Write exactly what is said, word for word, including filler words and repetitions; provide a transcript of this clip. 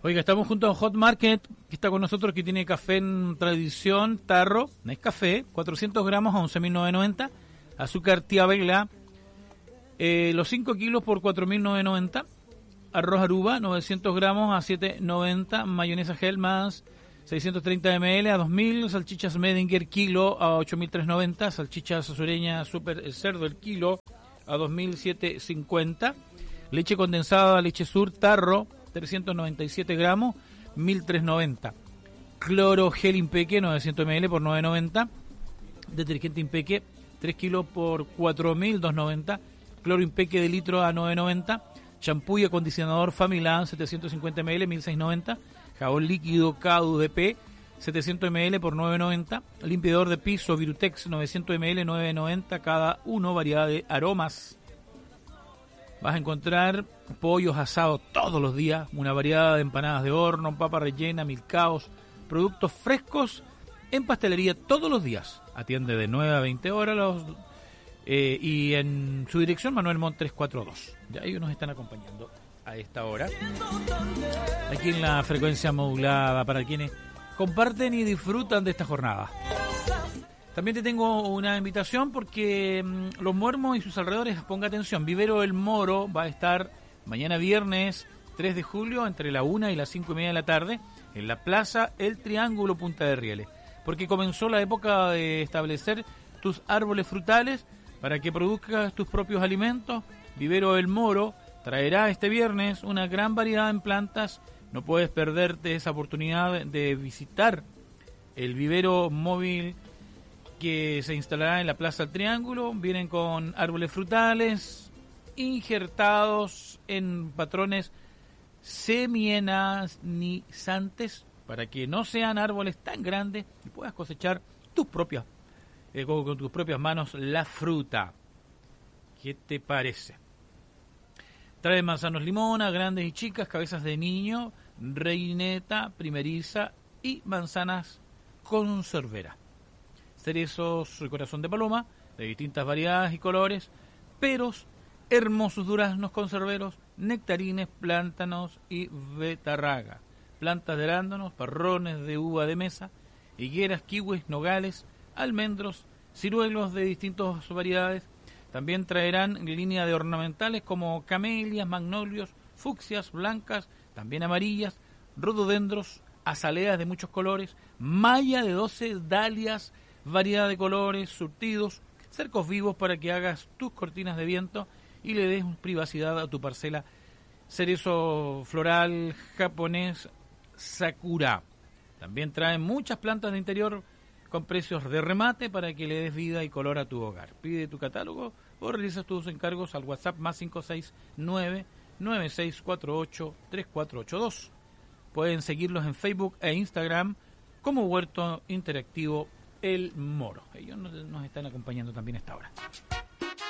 Oiga, estamos junto a Hot Market, que está con nosotros, que tiene café en tradición, tarro, Nescafé, cuatrocientos gramos a once mil novecientos noventa, azúcar tía Vela, eh, los cinco kilos por cuatro mil novecientos noventa, arroz Aruba, novecientos gramos a siete mil novecientos noventa, mayonesa Hellmann's, seiscientos treinta mililitros a dos mil, salchichas Medinger kilo a ocho mil trescientos noventa, salchichas sureñas Super Cerdo el kilo a dos mil setecientos cincuenta, leche condensada Leche Sur tarro, trescientos noventa y siete gramos, mil trescientos noventa. Cloro gel Impeque, novecientos mililitros por novecientos noventa. Detergente Impeque, tres kilos por cuatro mil doscientos noventa. Cloro Impeque de litro a novecientos noventa. Champú y acondicionador Familan, setecientos cincuenta mililitros, mil seiscientos noventa. Jabón líquido K U D P, setecientos mililitros por novecientos noventa. Limpiador de piso Virutex, novecientos mililitros, novecientos noventa cada uno. Variedad de aromas. Vas a encontrar pollos asados todos los días, una variedad de empanadas de horno, papa rellena, milcaos, productos frescos en pastelería todos los días. Atiende de nueve a veinte horas los, eh, y en su dirección Manuel Montt trescientos cuarenta y dos. Ya ellos nos están acompañando a esta hora. Aquí en la frecuencia modulada para quienes comparten y disfrutan de esta jornada. También te tengo una invitación porque mmm, Los Muermos y sus alrededores, ponga atención, Vivero El Moro va a estar mañana viernes tres de julio entre la una y las cinco y media de la tarde en la Plaza El Triángulo Punta de Rieles, porque comenzó la época de establecer tus árboles frutales para que produzcas tus propios alimentos. Vivero El Moro traerá este viernes una gran variedad en plantas. No puedes perderte esa oportunidad de visitar el vivero móvil que se instalará en la Plaza del Triángulo. Vienen con árboles frutales injertados en patrones semienanizantes para que no sean árboles tan grandes y puedas cosechar tus propias, eh, con, con tus propias manos la fruta. ¿Qué te parece? Trae manzanos limona, grandes y chicas, cabezas de niño, reineta, primeriza y manzanas conservera. Cerezos y corazón de paloma, de distintas variedades y colores, peros, hermosos duraznos conserveros, nectarines, plántanos y betarraga, plantas de arándanos, parrones de uva de mesa, higueras, kiwis, nogales, almendros, ciruelos de distintas variedades. También traerán línea de ornamentales como camelias, magnolios, fucsias, blancas, también amarillas, rododendros, azaleas de muchos colores, malla de doce dalias, variedad de colores, surtidos, cercos vivos para que hagas tus cortinas de viento y le des privacidad a tu parcela. Cerezo floral japonés Sakura. También traen muchas plantas de interior con precios de remate para que le des vida y color a tu hogar. Pide tu catálogo o realiza tus encargos al WhatsApp más cinco seis nueve, nueve seis cuatro ocho, tres cuatro ocho dos. Pueden seguirlos en Facebook e Instagram como Huerto Interactivo El Moro. Ellos nos, nos están acompañando también a esta hora.